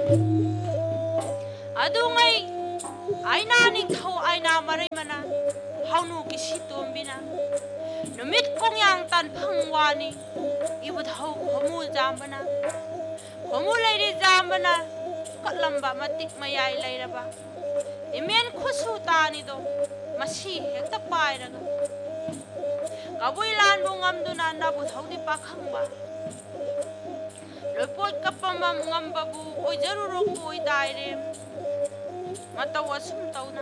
Adungai aina ning thau aina marai mana haunu ki sitom bina numit kong yang tan phangwani ibu thau khomu jambana khomu leiri jambana katlamba matik mayai leiraba imen khusu tani do masi hekta pairaga kabui lan bungam duna nabu thaudi pakhangba report kapamam ngam babu oi jarurok oi daire matawa sum tauna